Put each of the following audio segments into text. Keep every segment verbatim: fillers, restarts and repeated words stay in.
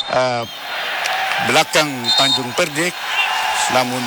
uh, belakang Tanjung Perde, namun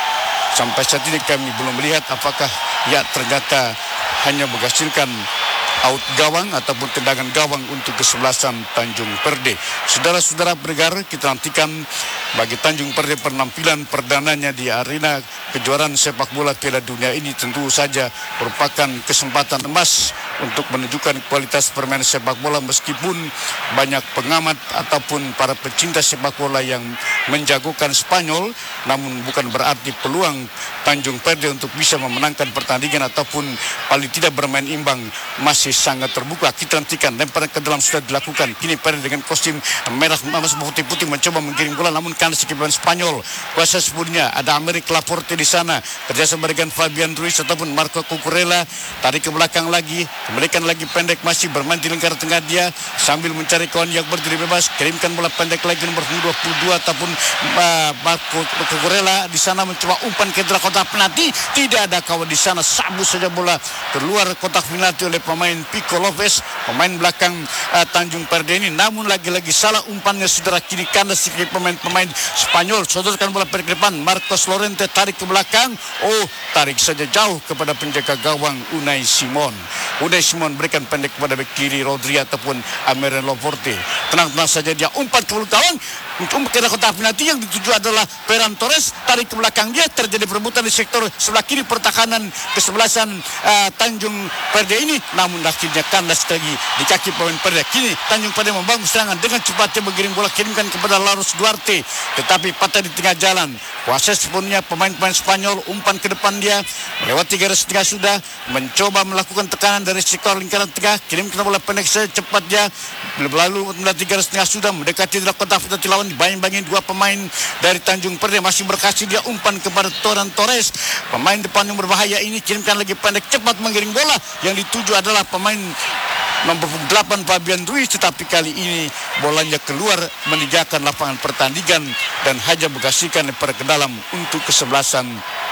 sampai saat ini kami belum melihat apakah ya ternyata hanya menghasilkan out gawang ataupun tendangan gawang untuk kesebelasan Tanjung Perde. Saudara-saudara pendengar, kita nantikan bagi Tanjung Perde penampilan perdananya di arena kejuaraan sepak bola Piala Dunia ini tentu saja merupakan kesempatan emas untuk menunjukkan kualitas permainan sepak bola, meskipun banyak pengamat ataupun para pecinta sepak bola yang menjagokan Spanyol, namun bukan berarti peluang Tanjung Perde untuk bisa memenangkan pertandingan ataupun paling tidak bermain imbang masih sangat terbuka. Kita nantikan lemparan ke dalam sudah dilakukan. Kini Perde dengan kostum merah emas putih-putih mencoba menggiring bola, namun kandas pemain Spanyol. Kuasa sebelumnya ada Amerik Laporte di sana, kerjasama dengan Fabian Ruiz ataupun Marco Cucurella, tarik ke belakang lagi, kembalikan lagi pendek, masih bermain di lingkar tengah dia sambil mencari kawan yang berdiri bebas, kirimkan bola pendek lagi nomor dua puluh dua ataupun uh, Marco Cucurella di sana mencoba umpan ke dalam kotak penalti, tidak ada kawan di sana, sabu saja bola keluar kotak penalti oleh pemain Pico Lopez, pemain belakang uh, Tanjung Perde ini. Namun lagi-lagi salah umpannya, saudara, kini kandas sikit pemain-pemain Spanyol. Sodorkan bola ke depan, Marcos Llorente tarik ke belakang, oh tarik saja jauh kepada penjaga gawang Unai Simon. Unai Simon berikan pendek kepada bek kiri Rodri ataupun Amerik Laporte. Tenang-tenang saja dia umpan ke belakang, umpan ke kotak penalti yang dituju adalah Ferran Torres, tarik ke belakang dia, terjadi perebutan di sektor sebelah kiri pertahanan kesebelasan uh, Tanjung Perde ini, namun akhirnya kandas lagi di kaki pemain Perde. Kini Tanjung Perde membangun serangan dengan cepatnya mengirim bola, kirimkan kepada Laros Duarte, tetapi patah di tengah jalan. Kuasa sepenuhnya pemain-pemain Spanyol, umpan ke depan dia melewati garis tengah sudah, mencoba melakukan tekanan dari sektor lingkaran tengah, kirimkan bola pendek secepat dia lalu melewati garis tengah sudah, mendekati dalam kotak penalti lawan, dibayang-bayangin dua pemain dari Tanjung Perde, masih berkasih dia umpan kepada Ferran Torres, pemain depan yang berbahaya ini, kirimkan lagi pendek cepat mengiring bola, yang dituju adalah pemain nomor delapan Fabian Ruiz, tetapi kali ini bolanya keluar meninggalkan lapangan pertandingan dan hanya menghasilkan lempar ke dalam untuk kesebelasan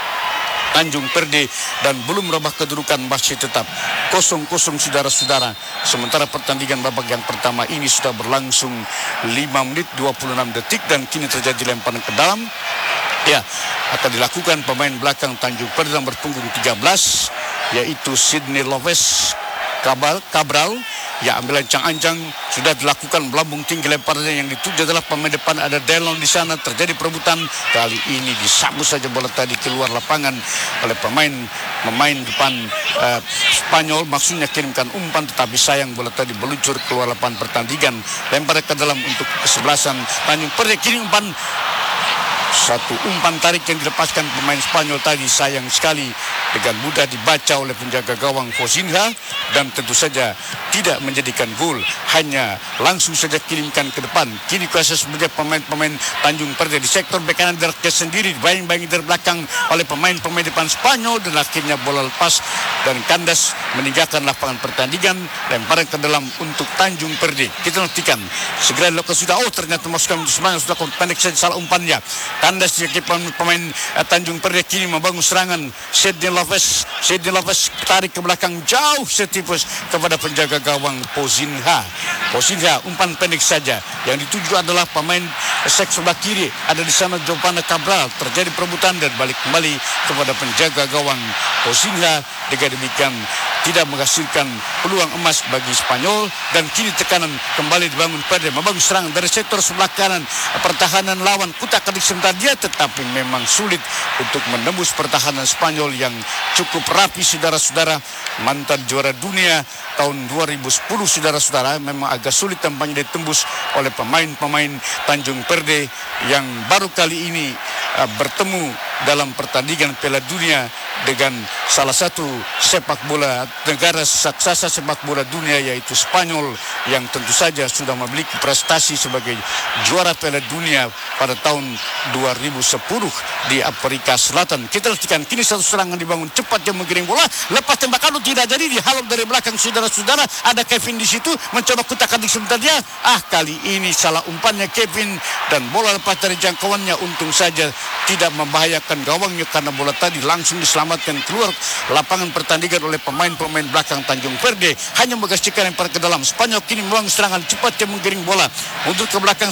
Tanjung Perde, dan belum merubah kedudukan masih tetap kosong kosong, saudara-saudara. Sementara pertandingan babak yang pertama ini sudah berlangsung lima menit dua puluh enam detik dan kini terjadi lemparan ke dalam. Ya, akan dilakukan pemain belakang Tanjung Perde yang berpunggung tiga belas, yaitu Sidney Lopez Cabral, Cabral. Ya, ambilan ancang-ancang sudah dilakukan, melambung tinggi lemparannya, yang dituju adalah pemain depan ada Delon di sana, terjadi perebutan, kali ini disabu saja bola tadi keluar lapangan oleh pemain pemain depan uh, Spanyol, maksudnya kirimkan umpan, tetapi sayang bola tadi meluncur keluar lapangan pertandingan, lempar ke dalam untuk kesebelasan Tanjung Perde. Kini umpan satu umpan tarik yang dilepaskan pemain Spanyol tadi, sayang sekali dengan mudah dibaca oleh penjaga gawang Fosinha dan tentu saja tidak menjadikan gol, hanya langsung saja kirimkan ke depan. Kini kuasa sebagai pemain-pemain Tanjung Perde di sektor bek kanan derknya sendiri, bayang-bayang dari belakang oleh pemain-pemain depan Spanyol, dan akhirnya bola lepas dan kandas meninggalkan lapangan pertandingan, lemparan ke dalam untuk Tanjung Perde. Kita nantikan segera dilakukan sudah, oh ternyata masukkan untuk Spanyol, sudah pendek saja salah umpannya, kandas di pemain, pemain uh, Tanjung Perde. Kini membangun serangan, Sidney Lopez Sidney Lopez tarik ke belakang jauh setipus kepada penjaga gawang Fosinha. Fosinha umpan pendek saja, yang dituju adalah pemain sek sebelah kiri, ada di sana Jopana Cabral, terjadi perebutan dan balik kembali kepada penjaga gawang Fosinha. Dengan demikian tidak menghasilkan peluang emas bagi Spanyol, dan kini tekanan kembali dibangun Perde, membangun serangan dari sektor sebelah kanan pertahanan lawan, kutak-katik sebentar dia, tetapi memang sulit untuk menembus pertahanan Spanyol yang cukup rapi, saudara-saudara. Mantan juara dunia tahun dua ribu sepuluh, saudara-saudara, memang agak sulit tampaknya ditembus oleh pemain-pemain Tanjung Perde yang baru kali ini uh, bertemu dalam pertandingan Piala Dunia dengan salah satu sepak bola negara raksasa sepak bola dunia, yaitu Spanyol, yang tentu saja sudah memiliki prestasi sebagai juara Piala Dunia pada tahun dua ribu sepuluh di Afrika Selatan. Kita lihatkan kini satu serangan dibangun cepat, yang menggiring bola, lepas tembakan tidak jadi, dihalau dari belakang, saudara-saudara. Ada Kevin di situ mencoba kutak-katik sebentar dia, ah kali ini salah umpannya Kevin dan bola lepas dari jangkauannya. Untung saja tidak membahayakan gawangnya karena bola tadi langsung diselamatkan keluar lapangan pertandingan oleh pemain-pemain belakang Tanjung Perde, hanya menghasilkan lempar ke dalam. Spanyol kini membangun serangan cepat, yang menggiring bola mundur ke belakang